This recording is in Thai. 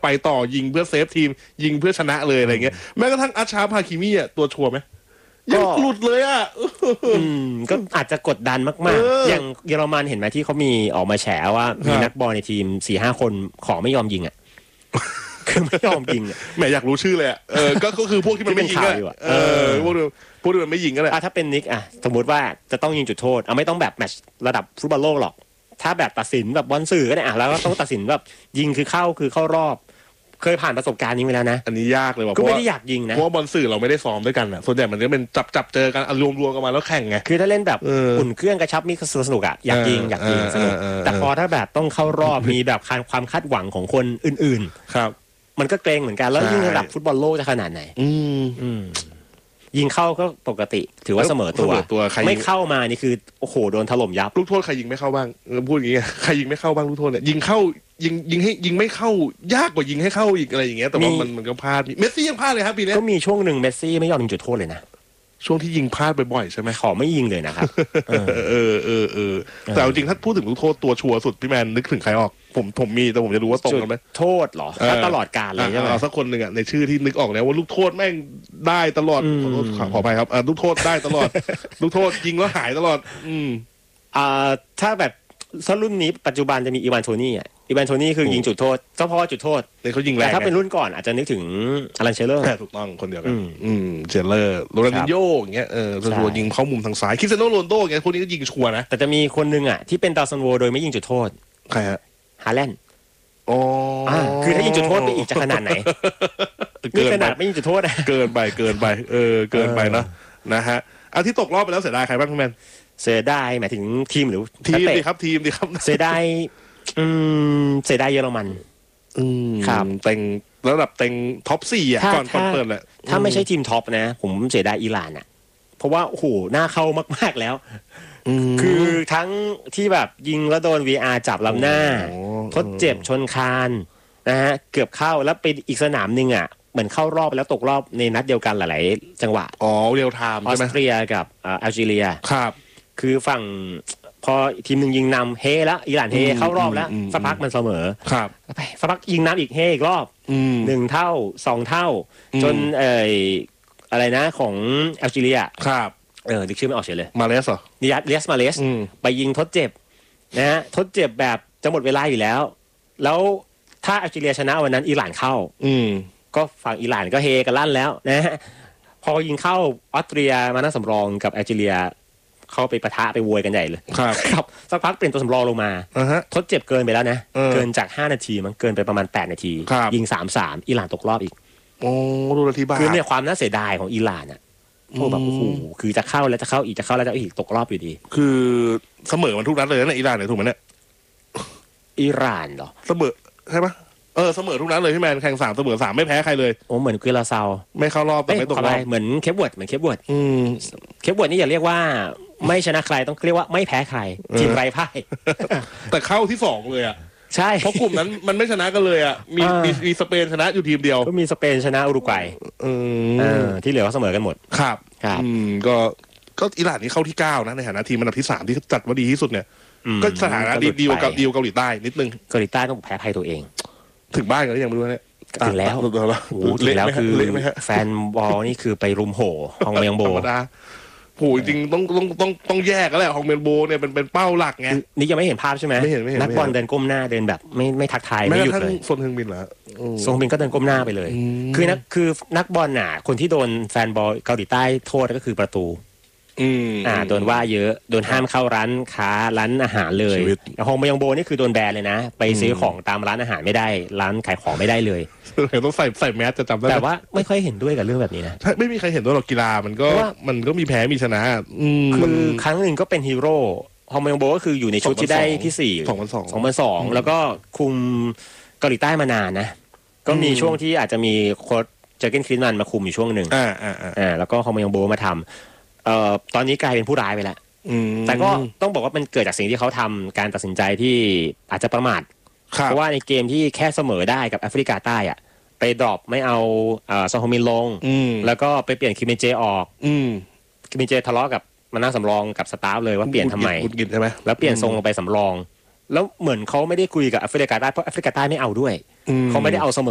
ไปต่อยิงเพื่อเซฟทีมยิงเพื่อชนะเลยอะไรเงี้ยแม้กระทั่งอัชชาร์ฟฮาคิมิอ่ะตัวชัวร์ไหมยังหลุดเลยอ่ะก็อาจจะกดดันมากๆอย่างเยอรมันเห็นไหมที่เขามีออกมาแฉว่ามีนักบอลในทีม 4-5 คนขอไม่ยอมยิงอ่ะคือไม่ยอมยิงแหมอยากรู้ชื่อเลยอ่ะก็คือพวกที่มันไม่ยิงอ่ะพวกที่มันไม่ยิงก็แหละถ้าเป็นนิกอ่ะสมมติว่าจะต้องยิงจุดโทษไม่ต้องแบบแมตช์ระดับฟุตบอลโลกหรอกถ้าแบบตัดสินแบบบอลสื่อก็ได้แล้วก็ต้องตัดสินแบบยิงคือเข้ารอบเคยผ่านประสบการณ์นี้มาแล้วนะอันนี้ยากเลยว่ะก็ไม่ได้อยากยิงนะเพราะว่าบอลสื่อเราไม่ได้ซ้อมด้วยกันอ่ะส่วนใหญ่มันจะเป็นจับเจอกันรวมกันมาแล้วแข่งไงคือถ้าเล่นแบบอุ่นเครื่องกระชับมีสนุกอ่ะอยากยิงสนุกแต่พอถ้าแบบต้องเข้ารอบมีแบบความคาดหวังของคนอื่นๆครับมันก็เกรงเหมือนกันแล้วยิ่งระดับฟุตบอลโลกจะขนาดไหนยิงเข้าก็ปกติถือว่าเสมอตัวไม่เข้ามานี่คือโอ้โหโดนถล่มยับลูกโทษใครยิงไม่เข้าบ้างพูดอย่างเงี้ยใครยิงไม่เข้าบ้างลูกโทษเนี่ยยิงเข้ายิงให้ยิงไม่เข้ายากกว่ายิงให้เข้าอีกอะไรอย่างเงี้ยแต่ว่ามันก็พลาดเมสซี่ยังพลาดเลยครับปีนี้ก็มีช่วงหนึ่งเมสซี่ไม่ยอมยิงจุดโทษเลยนะช่วงที่ยิงพลาดบ่อยๆใช่ไหมขอไม่ยิงเลยนะครับแต่จริงถ้าพูดถึงลูกโทษตัวชัวร์สุดพี่แมนนึกถึงใครออกผมมีแต่ผมจะรู้ว่าตรงกันไหมโทษหรอตลอดกาลเลยใช่ไหมเอาสักคนหนึ่งอ่ะในชื่อที่นึกออกแล้วว่าลูกโทษแม่งได้ตลอดขออภัยครับลูกโทษได้ตลอดลูกโทษยิงแล้วหายตลอดถ้าแบบรุ่นนี้ปัจจุบันจะมีอีวานโทนี่คือยิงจุดโทษเฉพาะจุดโทษแต่เขายิงแรงแต่ถ้าเป็นรุ่นก่อนอาจจะนึกถึงอลันเชลเลอร์ถูกต้องคนเดียวกันเชลเลอร์โรนัลดินโญ่อย่างเงี้ยชัวร์ยิงเข้ามุมทางซ้ายคริสเตียโนโรนัลโดอย่างเงี้ยพวกนี้ก็ยิงชัวร์นะแต่จะมีคนนึงอ่ะที่เป็นดาวซันโวโดยไม่ยิงจุดโทษใครฮะฮาแลนด์คือถ้ายิงจุดโทษไปอีกจะขนาดไหนนี่ขนาดไม่ยิงจุดโทษเกินไปเกินไปนะฮะที่ตกรอบไปแล้วเสียดายใครบ้างคุณแมนเสียดายหมายถึงทีมหรือทีมดีครับเสียดายเยอรมันครับเต็งระดับเต็งท็อป4อ่ะก่อนเปิดแหละถ้าไม่ใช่ทีมท็อปนะผมเสียดายอิหร่านอ่ะเพราะว่าโอ้โหน่าเข้ามากๆแล้วคือทั้งที่แบบยิงแล้วโดน VR จับลำหน้าทดเจ็บชนคานนะฮะเกือบเข้าแล้วไปอีกสนามนึงอ่ะเหมือนเข้ารอบแล้วตกรอบในนัดเดียวกันหลายๆจังหวะเรียลไทม์ออสเตรียกับอัลจีเรียครับคือฝั่งพอทีมหนึ่งยิงนำเฮแล้วอิหร่านเฮเข้ารอบแล้วสักพักมันเสมอครับไปสักพักยิงน้ำอีกเฮอีกรอบ1 เท่า 2 เท่าจนอะไรนะของอัลจีเรียครับดิชื่อไม่ออกเฉยเลยมาเลสเหรอเลียสมาเลสไปยิงทดเจ็บนะฮะทดเจ็บแบบจะหมดเวลาอยู่แล้วถ้าอัลจีเรียชนะวันนั้นอิหร่านเข้าก็ฝั่งอิหร่านก็เฮกันลั่นแล้วนะฮะพอยิงเข้าออสเตรียมานั่งสำรองกับอัลจีเรียเข้าไปปะทะไปโวยกันใหญ่เลยครับสักพักเปลี่ยนตัวสำรองลงมาทดเจ็บเกินไปแล้วนะเกินจาก5 นาทีมันเกินไปประมาณ8 นาทียิง 3-3 อิหร่านตกรอบอีกดูนาทีบ้าคือเนี่ยความน่าเสียดายของอิหร่านอ่ะโอ้แบบโอ้โหคือจะเข้าแล้วจะเข้าอีกจะเข้าแล้วจะอีกตกรอบอยู่ดีคือเสมอมันทุกนัดเลยนะอิหร่านเนี่ยถูกไหมเนี่ยอิหร่านเหรอเสมอใช่ปะเสมอทุกนัดเลยพี่แมนแข่ง3เสมอ3ไม่แพ้ใครเลยโอ้เหมือนกุลาเซาไม่เข้ารอบแต่ไม่ตกรอบเหมือนเคปเวิร์ดเคปเวิร์ดนี่อย่าเรียกว่าไม่ชนะใครต้องเรียกว่าไม่แพ้ใครทีมไร้พ่ายแต่เข้าที่2เลยอ่ะใช่เพราะกลุ่มนั้นมันไม่ชนะกันเลยอ่ะมีสเปนชนะอยู่ทีมเดียวก็มีสเปนชนะอุรุกวัยที่เหลือก็เสมอกันหมดครับก็อิหร่านนี่เข้าที่9นะในฐานะทีมอันดับที่3ที่จัดว่าดีที่สุดเนี่ยก็สถานะดีกับเกาหลีใต้นิดนึงเกาหลีใต้ต้องแพ้ภัยตัวเองถึงบ้านกันหรือยังไม่รู้เนี่ยถึงแล้วถึงแล้วคือแฟนบอลนี่คือไปรุมโห่ฮองเมียงโบโหจริงต้องแยกแล้วแหละฮองเมียงโบเนี่ยเป็นเป้าหลักไงนี่ยังไม่เห็นภาพใช่ไหมนักบอลเดินก้มหน้าเดินแบบไม่ทักทายไม่หยุดเลยโซนเฮงบินเหรอโซนเฮงบินก็เดินก้มหน้าไปเลยคือนักบอลน่ะคนที่โดนแฟนบอลเกาหลีใต้โทษก็คือประตูโดนว่าเยอะโดนห้ามเข้าร้านค้าร้านอาหารเลยฮองเมียงโบนี่คือโดนแบนเลยนะไปซื้อของตามร้านอาหารไม่ได้ร้านขายของไม่ได้เลยต้องใส่แมสจะจำได้แต่ว่าไม่ค่อยเห็นด้วยกับเรื่องแบบนี้นะไม่มีใครเห็นด้วยหรอกกีฬามันก็มีแพ้มีชนะคือครั้งหนึ่งก็เป็นฮีโร่ฮองเมียงโบก็คืออยู่ในชุดที่ได้ที่2002แล้วก็คุมเกาหลีใต้มานานนะก็มีช่วงที่อาจจะมีโค้ชเจอร์เกนคลินแมนมาคุมอยู่ช่วงหนึ่งแล้วก็ฮองเมียงโบมาทำตอนนี้กลายเป็นผู้ร้ายไปแล้วแต่ก็ต้องบอกว่ามันเกิดจากสิ่งที่เขาทำการตัดสินใจที่อาจจะประมาทเพราะว่าในเกมที่แค่เสมอได้กับแอฟริกาใต้อะไปดรอปไม่เอาซองฮมินลงแล้วก็ไปเปลี่ยนคิมเมเจออกคิมเมเจทะเลาะกับมานั่งสำรองกับสตาฟเลยว่าเปลี่ยนทำไมแล้วเปลี่ยนทรงลงไปสำรองแล้วเหมือนเขาไม่ได้คุยกับแอฟริกาใต้เพราะแอฟริกาใต้ไม่เอาด้วยเขาไม่ได้เอาเสมอ